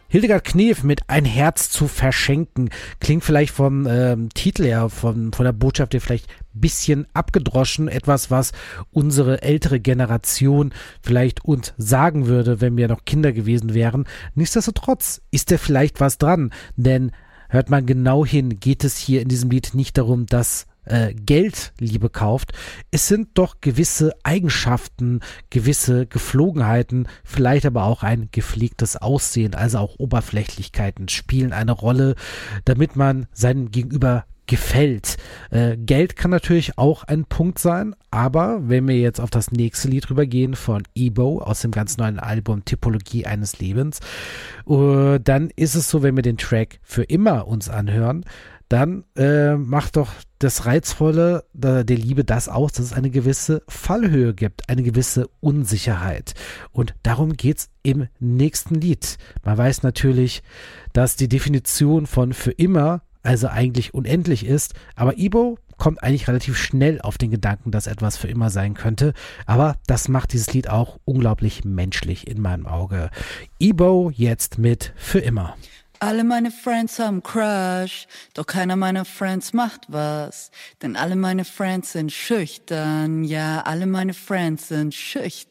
Hildegard Knef mit Ein Herz zu verschenken. Klingt vielleicht vom Titel her, von der Botschaft her vielleicht ein bisschen abgedroschen. Etwas, was unsere ältere Generation vielleicht uns sagen würde, wenn wir noch Kinder gewesen wären. Nichtsdestotrotz ist da vielleicht was dran. Denn hört man genau hin, geht es hier in diesem Lied nicht darum, dass Geld Liebe kauft. Es sind doch gewisse Eigenschaften, gewisse Geflogenheiten, vielleicht aber auch ein gepflegtes Aussehen, also auch Oberflächlichkeiten spielen eine Rolle, damit man seinem Gegenüber gefällt. Geld kann natürlich auch ein Punkt sein, aber wenn wir jetzt auf das nächste Lied rübergehen von Ebo aus dem ganz neuen Album Typologie eines Lebens, dann ist es so, wenn wir den Track Für immer uns anhören, dann macht doch das Reizvolle der Liebe das aus, dass es eine gewisse Fallhöhe gibt, eine gewisse Unsicherheit. Und darum geht's im nächsten Lied. Man weiß natürlich, dass die Definition von für immer also eigentlich unendlich ist, aber Ibo kommt eigentlich relativ schnell auf den Gedanken, dass etwas für immer sein könnte. Aber das macht dieses Lied auch unglaublich menschlich in meinem Auge. Ibo jetzt mit Für immer. Alle meine Friends haben Crush, doch keiner meiner Friends macht was. Denn alle meine Friends sind schüchtern, ja, alle meine Friends sind schüchtern.